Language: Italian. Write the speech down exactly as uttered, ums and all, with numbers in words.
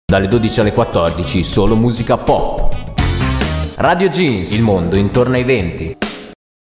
Dalle dodici alle quattordici solo musica pop. Radio Jeans, il mondo intorno ai venti.